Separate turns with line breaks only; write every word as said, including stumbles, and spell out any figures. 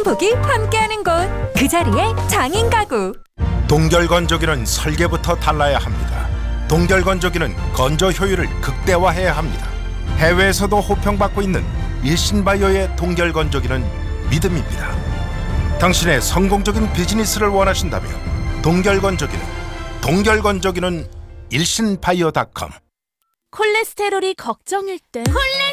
행복이 함께하는 곳, 그 자리에 장인 가구.
동결건조기는 설계부터 달라야 합니다. 동결건조기는 건조 효율을 극대화해야 합니다. 해외에서도 호평받고 있는 일신바이오의 동결건조기는 믿음입니다. 당신의 성공적인 비즈니스를 원하신다면 동결건조기는 동결건조기는 일신바이오닷컴.
콜레스테롤이 걱정일 땐 콜레스테롤